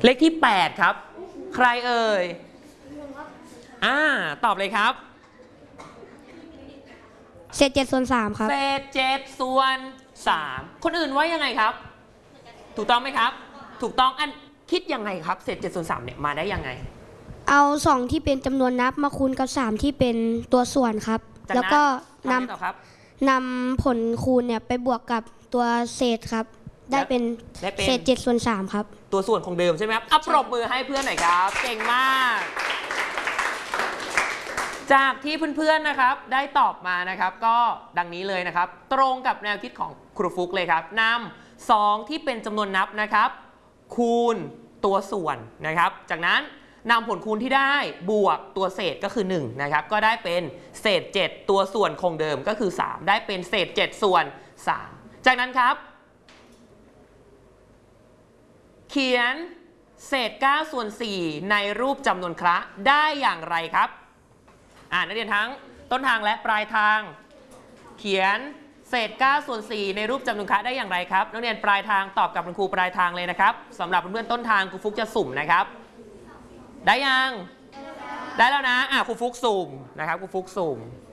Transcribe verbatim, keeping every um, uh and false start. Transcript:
เลขที่แปดครับใครเอ่ยอ่าตอบเลยครับเศษเจ็ดส่วนสามครับเศษเจ็ดส่วนสามคนอื่นว่ายังไงครับถูกต้องไหมครับถูกต้องอันคิดยังไงครับเศษเจ็ดส่วนสามเนี่ยมาได้ยังไงเอาสองที่เป็นจำนวนนับมาคูณกับสามที่เป็นตัวส่วนครับแล้วก็นำนำผลคูณเนี่ยไปบวกกับตัวเศษครับได้เป็นเศษเจ็ดส่วนสามครับตัวส่วนของเดิมใช่ไหมครับอ่ะปรบมือให้เพื่อนหน่อยครับเก่งมากจากที่เพื่อนๆนะครับได้ตอบมานะครับก็ดังนี้เลยนะครับตรงกับแนวคิดของครูฟุกเลยครับนำสองที่เป็นจำนวนนับนะครับคูณตัวส่วนนะครับจากนั้นนำผลคูณที่ได้บวกตัวเศษก็คือหนึ่งนะครับก็ได้เป็นเศษเจ็ดตัวส่วนคงเดิมก็คือสามได้เป็นเศษเจ็ดส่วนสามจากนั้นครับเขียนเศษเก้าส่วนสี่ในรูปจำนวนคละได้อย่างไรครับอ่านักเรียนทั้งต้นทางและปลายทางเขียนเศษเก้าส่วนสี่ในรูปจำนวนคละได้อย่างไรครับนักเรียนปลายทางตอบกับคุณครูปลายทางเลยนะครับสำหรับเพื่อนๆต้นทางครูฟุกจะสุ่มนะครับได้ยังได้แล้วนะอ่ะครูฟุกสุ่มนะครับครูฟุกสุ่ม